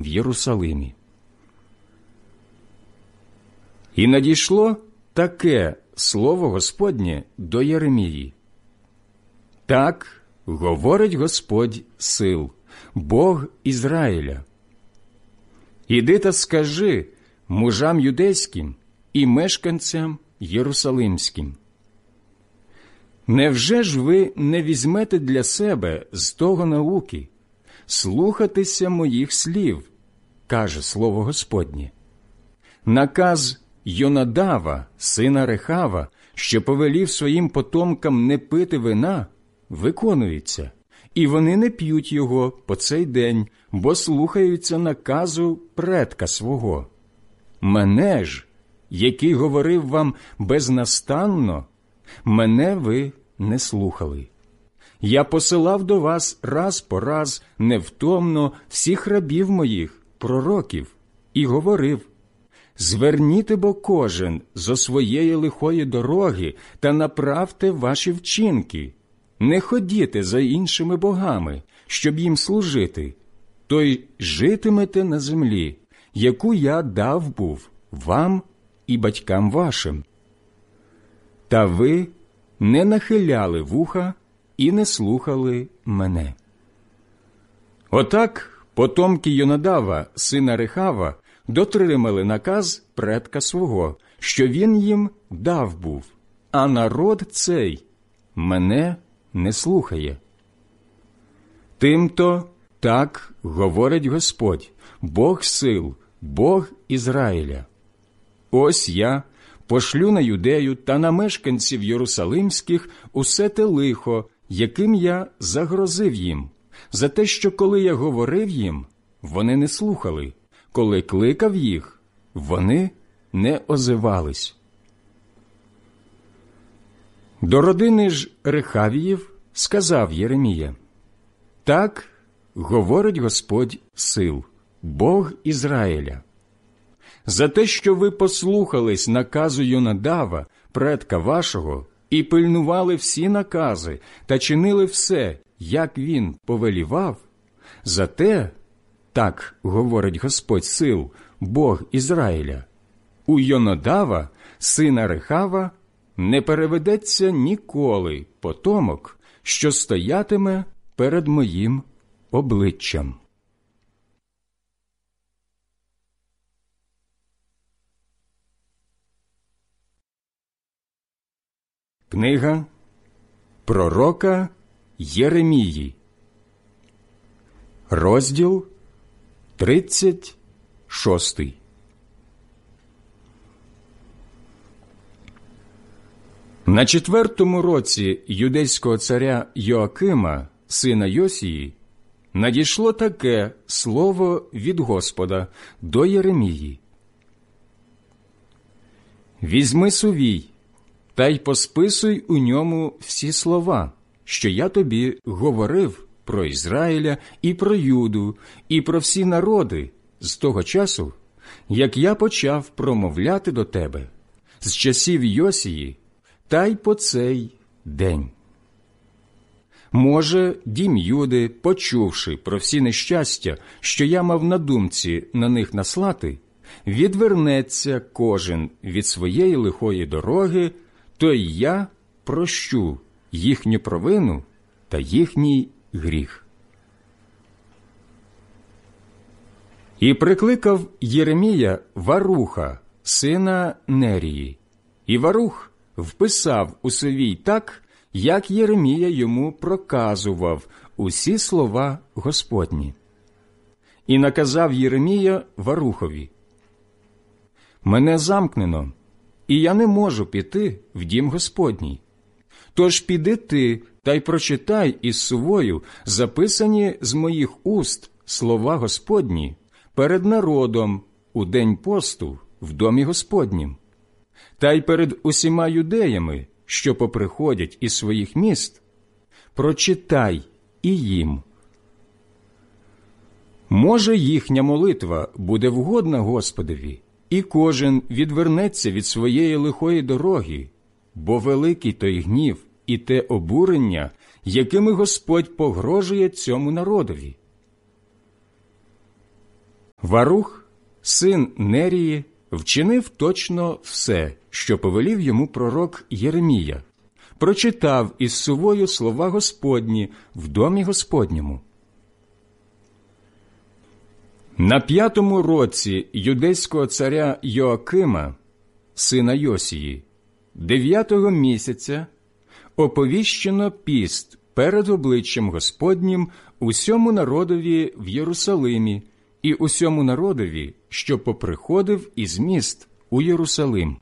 в Єрусалимі. І надійшло таке слово Господнє до Єремії. Так говорить Господь сил, Бог Ізраїля. Іди та скажи мужам юдейським і мешканцям єрусалимським. Невже ж ви не візьмете для себе з того науки слухатися моїх слів, каже слово Господнє? Наказ Йонадава, сина Рехава, що повелів своїм потомкам не пити вина, виконується, і вони не п'ють його по цей день, бо слухаються наказу предка свого. Мене ж, який говорив вам безнастанно, мене ви не слухали. Я посилав до вас раз по раз невтомно всіх рабів моїх, пророків, і говорив: зверніте бо кожен зо своєї лихої дороги та направте ваші вчинки. Не ходіте за іншими богами, щоб їм служити, то й житимете на землі, яку я дав був вам і батькам вашим. Та ви не нахиляли вуха і не слухали мене. Отак потомки Йонадава, сина Рехава, дотримали наказ предка свого, що він їм дав був, а народ цей мене не слухає. Тимто так говорить Господь, Бог сил, Бог Ізраїля. Ось я пошлю на Юдею та на мешканців Єрусалимських усе те лихо, яким я загрозив їм, за те, що коли я говорив їм, вони не слухали, коли кликав їх, вони не озивались. До родини ж Рехавіїв сказав Єремія: так говорить Господь сил, Бог Ізраїля. За те, що ви послухались наказу Йонадава, предка вашого, і пильнували всі накази та чинили все, як він повелівав, за те, так говорить Господь сил, Бог Ізраїля, у Йонадава, сина Рехава, не переведеться ніколи потомок, що стоятиме перед моїм обличчям. Книга пророка Єремії, розділ 36. На 4-му році юдейського царя Йоакима, сина Йосії, надійшло таке слово від Господа до Єремії. «Візьми сувій, та й посписуй у ньому всі слова, що я тобі говорив про Ізраїля і про Юду, і про всі народи з того часу, як я почав промовляти до тебе, з часів Йосії, та й по цей день. Може, дім Юди, почувши про всі нещастя, що я мав на думці на них наслати, відвернеться кожен від своєї лихої дороги, то й я прощу їхню провину та їхній гріх». І прикликав Єремія Варуха, сина Нерії, і Варух вписав у сувій так, як Єремія йому проказував усі слова Господні. І наказав Єремія Варухові: «Мене замкнено, і я не можу піти в дім Господній. Тож піди ти та й прочитай із сувою записані з моїх уст слова Господні перед народом у день посту в домі Господнім, та й перед усіма юдеями, що поприходять із своїх міст, прочитай і їм. Може, їхня молитва буде вгодна Господові, і кожен відвернеться від своєї лихої дороги, бо великий той гнів і те обурення, якими Господь погрожує цьому народові». Варух, син Нерії, вчинив точно все, що повелів йому пророк Єремія, прочитав із сувою слова Господні в домі Господньому. На 5-му році юдейського царя Йоакима, сина Йосії, 9-го місяця, оповіщено піст перед обличчям Господнім усьому народові в Єрусалимі і усьому народові, що поприходив із міст у Єрусалим.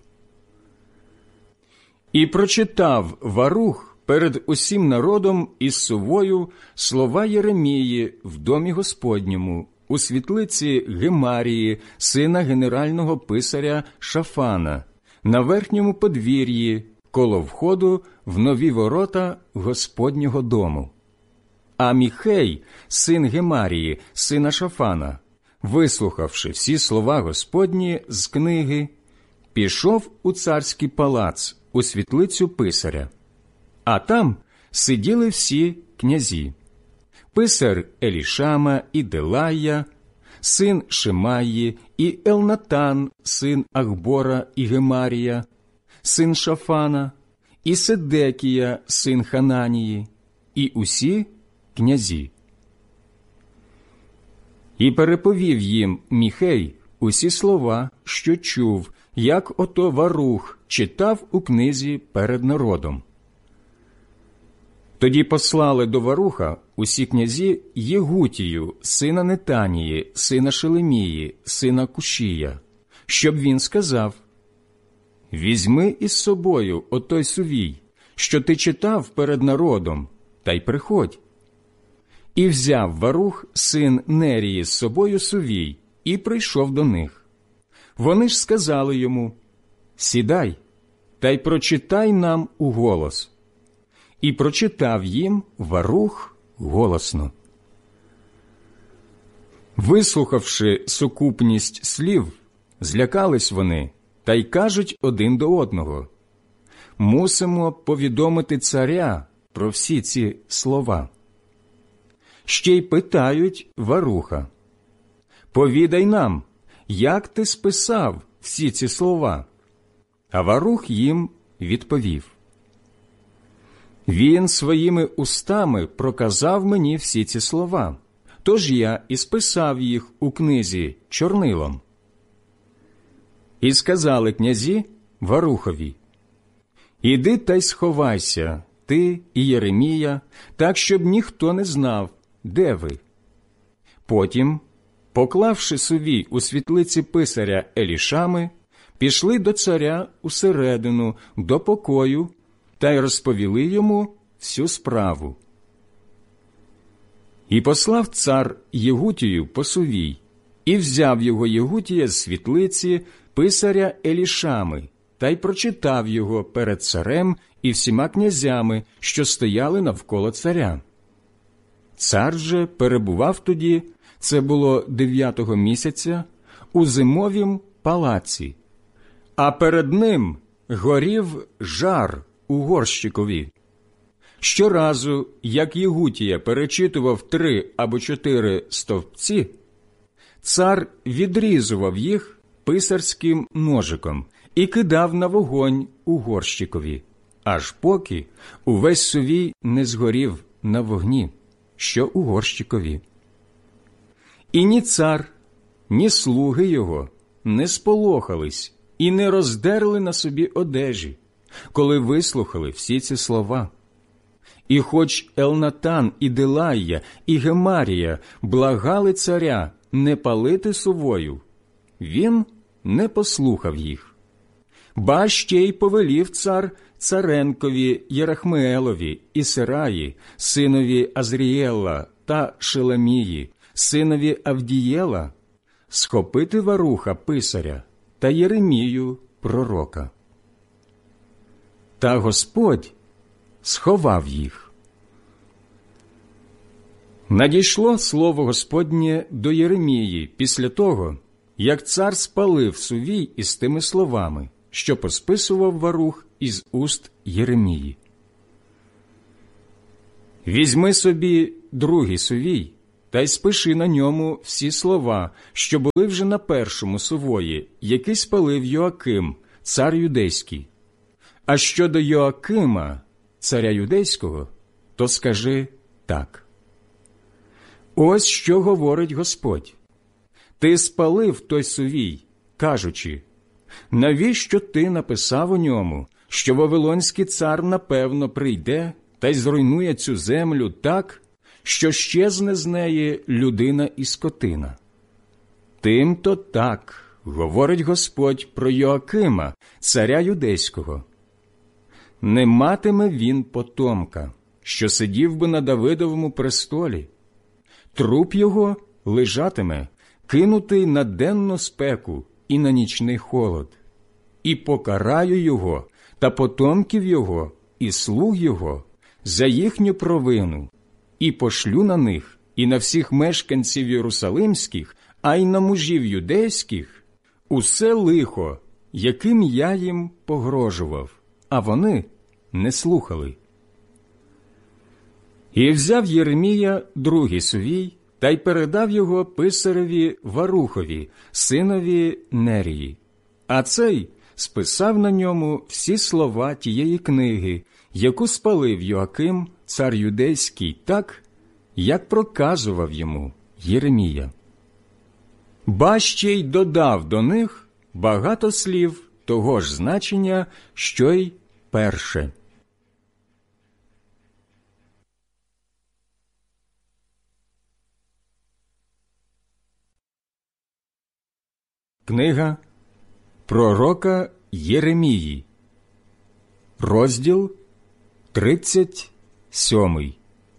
І прочитав Варух перед усім народом із сувою слова Єремії в домі Господньому, у світлиці Гемарії, сина генерального писаря Шафана, на верхньому подвір'ї, коло входу в нові ворота Господнього дому. А Міхей, син Гемарії, сина Шафана, вислухавши всі слова Господні з книги, пішов у царський палац, у світлицю писаря. А там сиділи всі князі: писар Елішама і Делая, син Шимаї, і Елнатан, син Ахбора і Гемарія, син Шафана, і Седекія, син Хананії, і усі князі. І переповів їм Міхей усі слова, що чув, як ото Варух читав у книзі перед народом. Тоді послали до Варуха усі князі Єгутію, сина Нетанії, сина Шелемії, сина Кушія, щоб він сказав: «Візьми із собою отой сувій, що ти читав перед народом, та й приходь». І взяв Варух, син Нерії, з собою сувій, і прийшов до них. Вони ж сказали йому: «Сідай, та й прочитай нам уголос». І прочитав їм Варух голосно. Вислухавши сукупність слів, злякались вони, та й кажуть один до одного: «Мусимо повідомити царя про всі ці слова». Ще й питають Варуха: «Повідай нам, як ти списав всі ці слова?» А Варух їм відповів: «Він своїми устами проказав мені всі ці слова, тож я і списав їх у книзі чорнилом». І сказали князі Варухові: «Іди та й сховайся, ти і Єремія, так, щоб ніхто не знав, де ви». Потім, поклавши сувій у світлиці писаря Елішами, пішли до царя усередину, до покою, та й розповіли йому всю справу. І послав цар Єгутію по сувій, і взяв його Єгутія з світлиці писаря Елішами, та й прочитав його перед царем і всіма князями, що стояли навколо царя. Цар же перебував тоді, це було 9-го місяця, у зимовім палаці, а перед ним горів жар у горщикові. Щоразу, як Єгутія перечитував 3 або 4 стовпці, цар відрізував їх писарським ножиком і кидав на вогонь у горщикові, аж поки увесь сувій не згорів на вогні, що у горщикові. І ні цар, ні слуги його не сполохались і не роздерли на собі одежі, коли вислухали всі ці слова. І хоч Елнатан і Делая і Гемарія благали царя не палити сувою, він не послухав їх. Ба ще й повелів цар Царенкові Єрахмеелові і Сераї, синові Азрієла, та Шелемії, синові Авдієла, схопити Варуха писаря та Єремію пророка. Та Господь сховав їх. Надійшло слово Господнє до Єремії після того, як цар спалив сувій із тими словами, що посписував Варух із уст Єремії. «Візьми собі другий сувій та й спиши на ньому всі слова, що були вже на першому сувої, який спалив Йоаким, цар юдейський. А щодо Йоакима, царя юдейського, то скажи так. Ось що говорить Господь. Ти спалив той сувій, кажучи, навіщо ти написав у ньому, що Вавилонський цар напевно прийде та й зруйнує цю землю так, що щезне з неї людина і скотина? Тим-то так говорить Господь про Йоакима, царя юдейського. Не матиме він потомка, що сидів би на Давидовому престолі. Труп його лежатиме, кинутий на денну спеку і на нічний холод. І покараю його та потомків його і слуг його за їхню провину, і пошлю на них і на всіх мешканців єрусалимських, а й на мужів юдейських усе лихо, яким я їм погрожував, а вони не слухали. І взяв Єремія другий сувій та й передав його писареві Варухові, синові Нерії. А цей списав на ньому всі слова тієї книги, яку спалив Йоаким, цар юдейський, так, як проказував йому Єремія. Ба ще й додав до них багато слів того ж значення, що й перше. Книга пророка Єремії, розділ 37.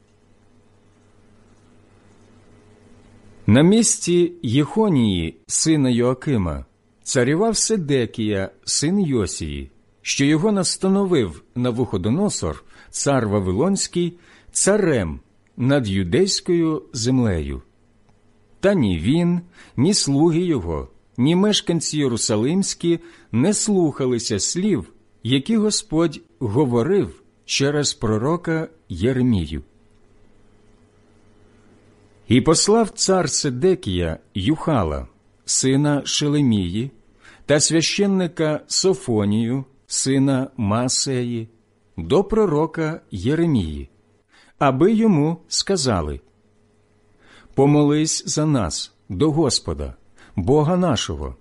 На місці Єхонії, сина Йоакима, царював Седекія, син Йосії, що його настановив Навуходоносор, цар Вавилонський, царем над юдейською землею. Та ні він, ні слуги його, ні мешканці єрусалимські не слухалися слів, які Господь говорив через пророка Єремію. І послав цар Седекія Юхала, сина Шелемії, та священника Софонію, сина Маасеї, до пророка Єремії, аби йому сказали: «Помолись за нас до Господа, Бога нашого».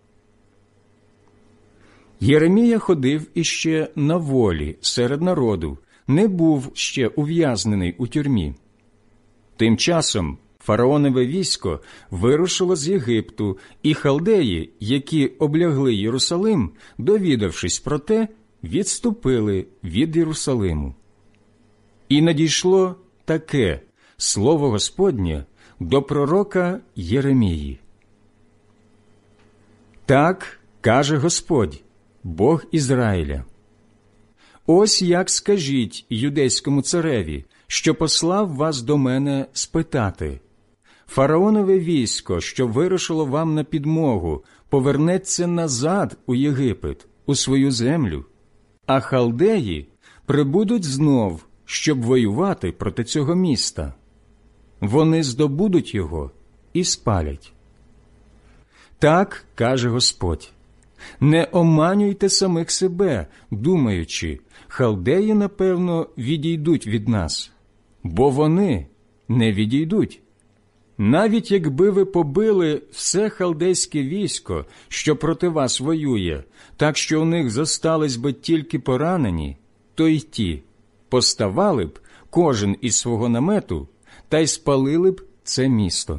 Єремія ходив іще на волі серед народу, не був ще ув'язнений у тюрмі. Тим часом фараонове військо вирушило з Єгипту, і халдеї, які облягли Єрусалим, довідавшись про те, відступили від Єрусалиму. І надійшло таке слово Господнє до пророка Єремії. Так каже Господь, Бог Ізраїля: «Ось як скажіть юдейському цареві, що послав вас до мене спитати: фараонове військо, що вирушило вам на підмогу, повернеться назад у Єгипет, у свою землю, а халдеї прибудуть знов, щоб воювати проти цього міста. Вони здобудуть його і спалять. Так каже Господь: не оманюйте самих себе, думаючи, халдеї, напевно, відійдуть від нас, бо вони не відійдуть. Навіть якби ви побили все халдейське військо, що проти вас воює, так що у них зостались би тільки поранені, то й ті поставали б кожен із свого намету та й спалили б це місто».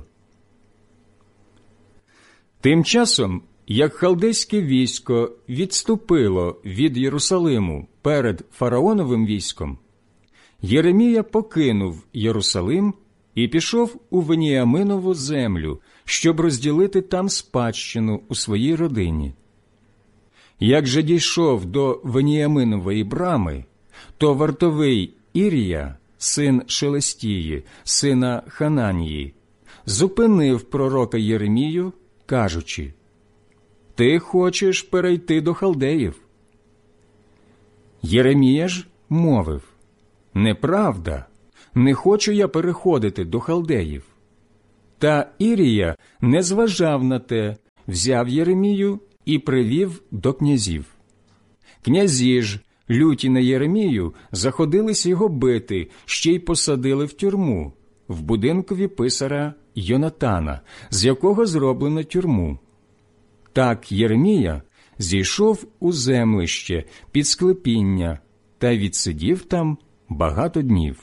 Тим часом, як халдейське військо відступило від Єрусалиму перед фараоновим військом, Єремія покинув Єрусалим і пішов у Веніаминову землю, щоб розділити там спадщину у своїй родині. Як же дійшов до Веніаминової брами, то вартовий Ірія, син Шелестії, сина Хананії, зупинив пророка Єремію, кажучи: «Ти хочеш перейти до халдеїв?» Єремія ж мовив: «Неправда, не хочу я переходити до халдеїв. Та Ірія не зважав на те, взяв Єремію і привів до князів. Князі ж, люті на Єремію, заходились його бити, ще й посадили в тюрму, в будинкові писаря Йонатана, з якого зроблено тюрму. Так Єремія зійшов у землище під склепіння та відсидів там багато днів.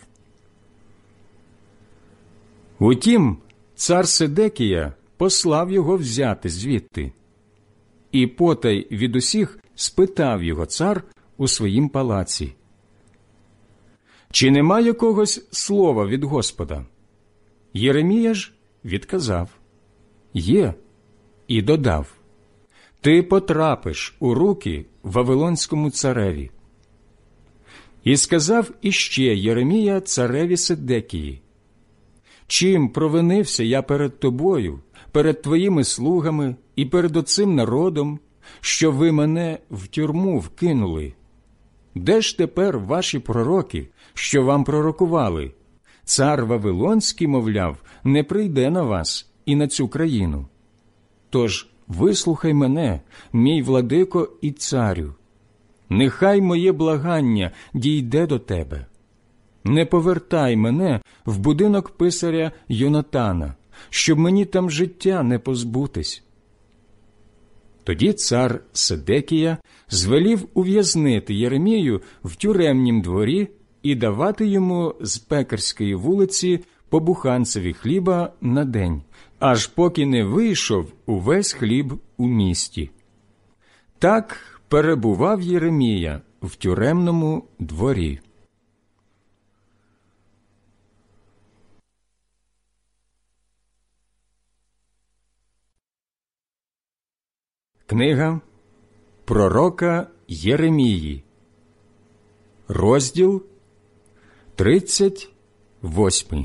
Утім, цар Седекія послав його взяти звідти. І потай від усіх спитав його цар у своїм палаці: «Чи нема якогось слова від Господа?» Єремія ж відказав: «Є», і додав: «Ти потрапиш у руки Вавилонському цареві». І сказав іще Єремія цареві Седекії: «Чим провинився я перед тобою, перед твоїми слугами і перед оцим народом, що ви мене в тюрму вкинули? Де ж тепер ваші пророки, що вам пророкували? Цар Вавилонський, мовляв, не прийде на вас і на цю країну. Тож вислухай мене, мій владико і царю. Нехай моє благання дійде до тебе. Не повертай мене в будинок писаря Йонатана, щоб мені там життя не позбутись». Тоді цар Седекія звелів ув'язнити Єремію в тюремнім дворі і давати йому з пекарської вулиці по буханцеві хліба на день, аж поки не вийшов увесь хліб у місті. Так перебував Єремія в тюремному дворі. Книга пророка Єремії, розділ 38.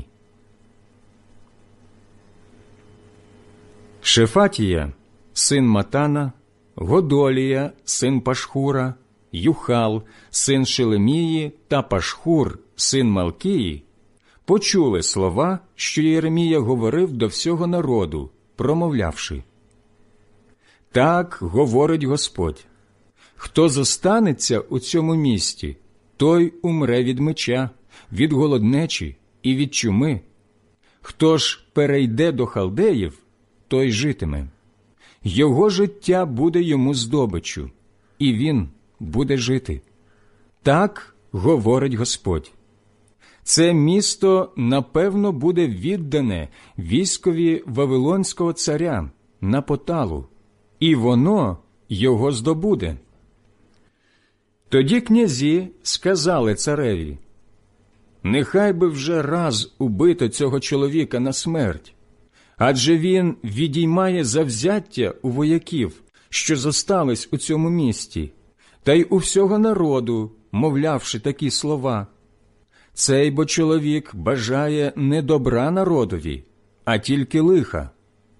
Шефатія, син Матана, Годолія, син Пашхура, Юхал, син Шелемії та Пашхур, син Малкії, почули слова, що Єремія говорив до всього народу, промовлявши: «Так говорить Господь: хто зостанеться у цьому місті, той умре від меча, від голоднечі і від чуми. Хто ж перейде до халдеїв, той житиме. Його життя буде йому здобиччю, і він буде жити. Так говорить Господь. Це місто, напевно, буде віддане військові Вавилонського царя на поталу, і воно його здобуде». Тоді князі сказали цареві: «Нехай би вже раз убито цього чоловіка на смерть, адже він відіймає завзяття у вояків, що зостались у цьому місті, та й у всього народу, мовлявши такі слова. Цей бо чоловік бажає не добра народові, а тільки лиха».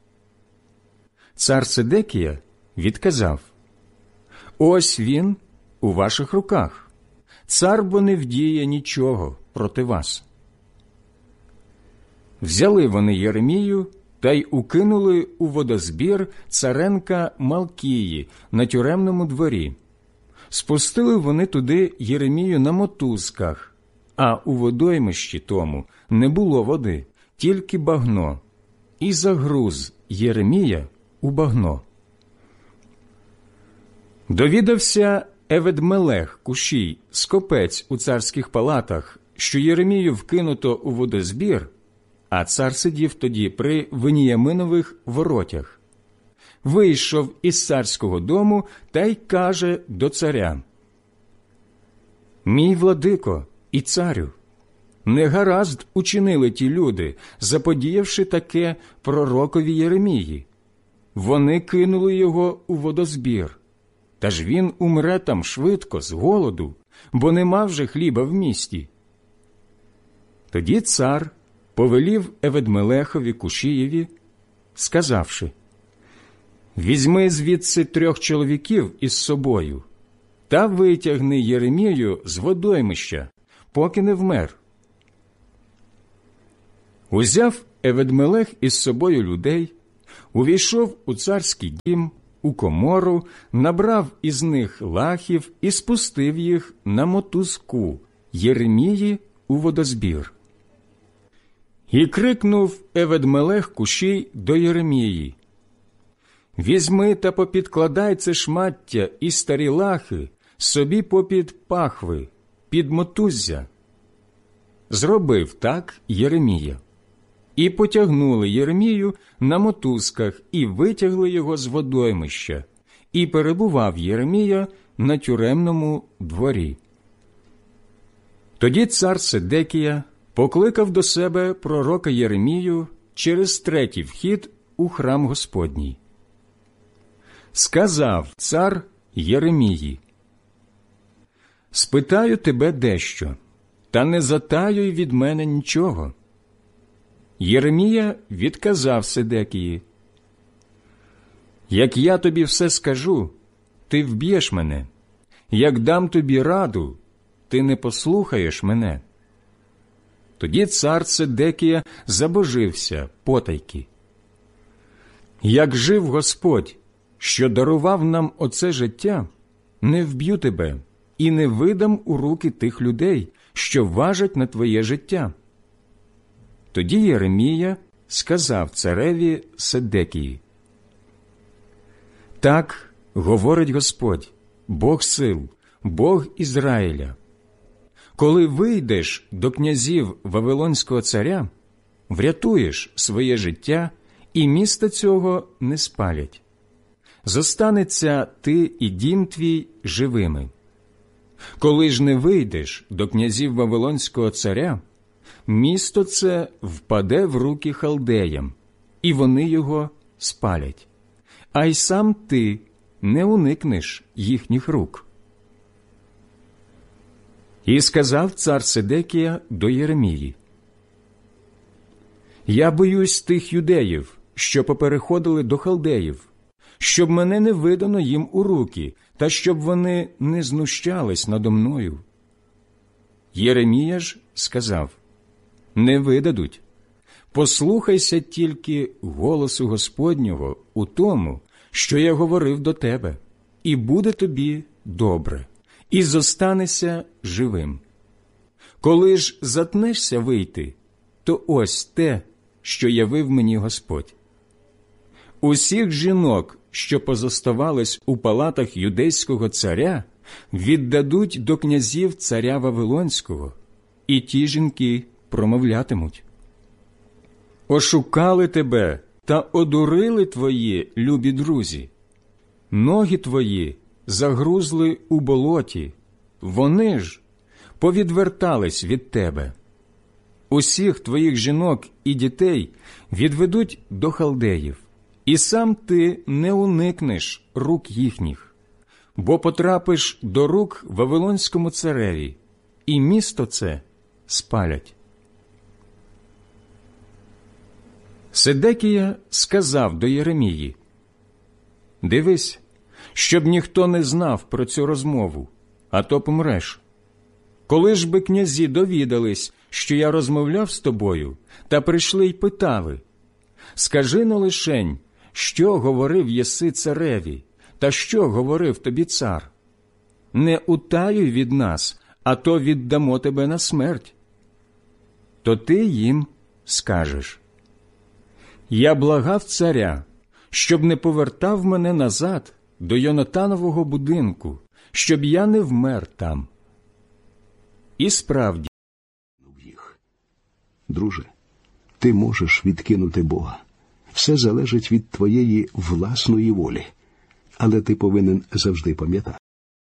Цар Седекія відказав: «Ось він у ваших руках. Цар бо не вдіє нічого проти вас». Взяли вони Єремію та й укинули у водозбір царенка Малкії на тюремному дворі. Спустили вони туди Єремію на мотузках, а у водоймищі тому не було води, тільки багно, і загруз Єремія у багно. Довідався Евед-Мелех Кушій, скопець у царських палатах, що Єремію вкинуто у водозбір, а цар сидів тоді при Веніяминових воротях. Вийшов із царського дому та й каже до царя: «Мій владико і царю, негаразд учинили ті люди, заподіявши таке пророкові Єремії. Вони кинули його у водозбір, та ж він умре там швидко з голоду, бо нема вже хліба в місті». Тоді цар повелів Евед-Мелехові Кушієві, сказавши: «Візьми звідси 3 чоловіків із собою та витягни Єремію з водоймища, поки не вмер». Узяв Евед-Мелех із собою людей, увійшов у царський дім, у комору, набрав із них лахів і спустив їх на мотузку Єремії у водозбір. І крикнув Евед-Мелех Кушій до Єремії: «Візьми та попідкладай це шмаття і старі лахи собі попід пахви, під мотуззя». Зробив так Єремія. І потягнули Єремію на мотузках і витягли його з водоймища, і перебував Єремія на тюремному дворі. Тоді цар Седекія покликав до себе пророка Єремію через третій вхід у храм Господній. Сказав цар Єремії: «Спитаю тебе дещо, та не затаюй від мене нічого». Єремія відказав Седекії: «Як я тобі все скажу, ти вб'єш мене. Як дам тобі раду, ти не послухаєш мене». Тоді цар Седекія забожився потайки: «Як жив Господь, що дарував нам оце життя, не вб'ю тебе і не видам у руки тих людей, що важать на твоє життя». Тоді Єремія сказав цареві Седекії: «Так говорить Господь, Бог сил, Бог Ізраїля. Коли вийдеш до князів Вавилонського царя, врятуєш своє життя, і міста цього не спалять. Зостанеться ти і дім твій живими. Коли ж не вийдеш до князів Вавилонського царя, місто це впаде в руки халдеям, і вони його спалять, а й сам ти не уникнеш їхніх рук». І сказав цар Седекія до Єремії: «Я боюсь тих юдеїв, що попереходили до халдеїв, щоб мене не видано їм у руки, та щоб вони не знущались надо мною». Єремія ж сказав: «Не видадуть. Послухайся тільки голосу Господнього у тому, що я говорив до тебе, і буде тобі добре, і зостанешся живим. Коли ж затнешся вийти, то ось те, що явив мені Господь. Усіх жінок, що позоставались у палатах юдейського царя, віддадуть до князів царя Вавилонського, і ті жінки промовлятимуть: «Ошукали тебе та одурили твої любі друзі. Ноги твої загрузли у болоті, вони ж повідвертались від тебе. Усіх твоїх жінок і дітей відведуть до халдеїв, і сам ти не уникнеш рук їхніх, бо потрапиш до рук Вавилонському цареві, і місто це спалять». Седекія сказав до Єремії: «Дивись, щоб ніхто не знав про цю розмову, а то помреш. Коли ж би князі довідались, що я розмовляв з тобою, та прийшли й питали: скажи-но лишень, що говорив єси цареві, та що говорив тобі цар? Не утаюй від нас, а то віддамо тебе на смерть. То ти їм скажеш: я благав царя, щоб не повертав мене назад до Йонатанового будинку, щоб я не вмер там». І справді. Друже, ти можеш відкинути Бога. Все залежить від твоєї власної волі. Але ти повинен завжди пам'ятати: